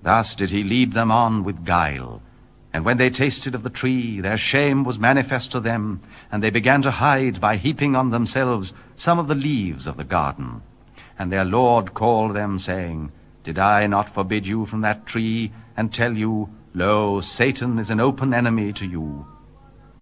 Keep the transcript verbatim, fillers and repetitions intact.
Thus did he lead them on with guile. And when they tasted of the tree, their shame was manifest to them, and they began to hide by heaping on themselves some of the leaves of the garden. And their Lord called them, saying, Did I not forbid you from that tree, and tell you, Lo, Satan is an open enemy to you?